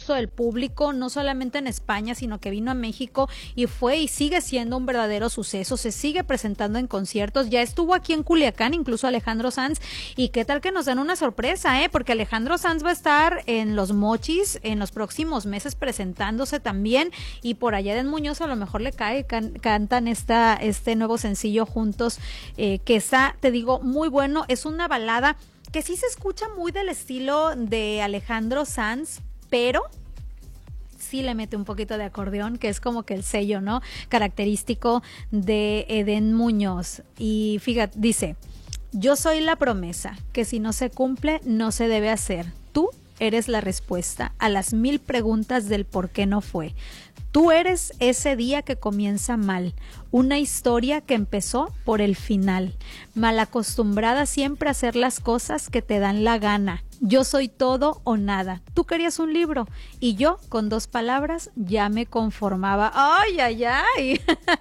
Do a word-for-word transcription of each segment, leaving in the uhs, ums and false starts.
gusto del público, no solamente en España, sino que vino a México y fue y sigue siendo un verdadero suceso, se sigue presentando en conciertos, ya estuvo aquí en Culiacán, incluso Alejandro Sanz, y qué tal que nos dan una sorpresa, eh, porque Alejandro Sanz va a estar en Los Mochis en los próximos meses presentándose también, y por allá Edén Muñoz a lo mejor le cae, can, cantan esta, este nuevo sencillo juntos, eh, que está, te digo, muy bueno, es una balada que sí se escucha muy del estilo de Alejandro Sanz, pero sí le mete un poquito de acordeón, que es como que el sello, ¿no?, característico de Edén Muñoz. Y fíjate, dice: yo soy la promesa, que si no se cumple, no se debe hacer. Tú eres la respuesta a las mil preguntas del por qué no fue. Tú eres ese día que comienza mal, una historia que empezó por el final, malacostumbrada siempre a hacer las cosas que te dan la gana. Yo soy todo o nada. Tú querías un libro y yo con dos palabras ya me conformaba. ¡Ay, ay, ay!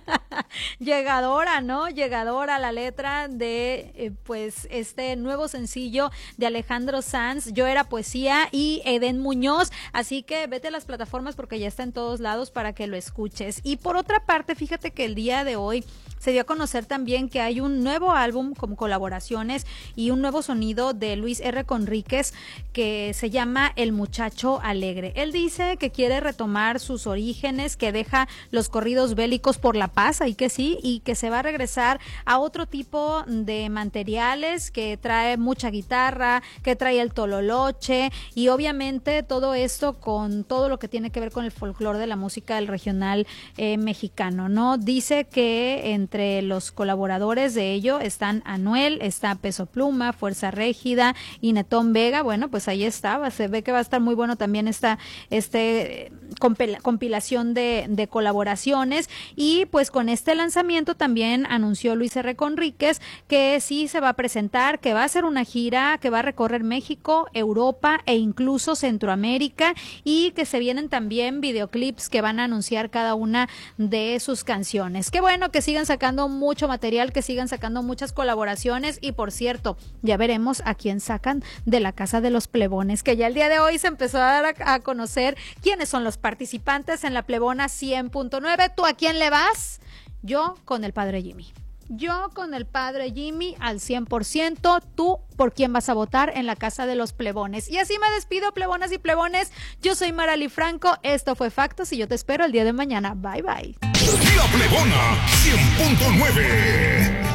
Llegadora, ¿no? Llegadora la letra de eh, pues este nuevo sencillo de Alejandro Sanz, Yo era poesía, y Edén Muñoz. Así que vete a las plataformas porque ya está en todos lados para que lo escuches. Y por otra parte, fíjate que el día de hoy se dio a conocer también que hay un nuevo álbum con colaboraciones y un nuevo sonido de Luis R. Conríquez que se llama El Muchacho Alegre. Él dice que quiere retomar sus orígenes, que deja los corridos bélicos por la paz, y que sí, y que se va a regresar a otro tipo de materiales, que trae mucha guitarra, que trae el tololoche, y obviamente todo esto con todo lo que tiene que ver con el folclore de la música del regional eh, mexicano, ¿no? Dice que entre los colaboradores de ello están Anuel, está Peso Pluma, Fuerza Régida y Netón Vega. Bueno, pues ahí estaba, se ve que va a estar muy bueno también esta este compil- compilación de, de colaboraciones. Y pues con este lanzamiento también anunció Luis R. Conríquez que sí se va a presentar, que va a hacer una gira, que va a recorrer México, Europa e incluso Centroamérica, y que se vienen también videoclips que van a anunciar cada una de sus canciones. Qué bueno que sigan sacando mucho material, que sigan sacando muchas colaboraciones, y por cierto, ya veremos a quién sacan de la Casa de los Plebones, que ya el día de hoy se empezó a dar a, a conocer quiénes son los participantes en la Plebona cien punto nueve. ¿Tú a quién le vas? Yo con el Padre Jimmy. Yo con el Padre Jimmy al cien por ciento. ¿Tú por quién vas a votar en la Casa de los Plebones? Y así me despido, plebonas y plebones. Yo soy Marely Franco, esto fue Factos y yo te espero el día de mañana. Bye, bye. La Plebona cien punto nueve.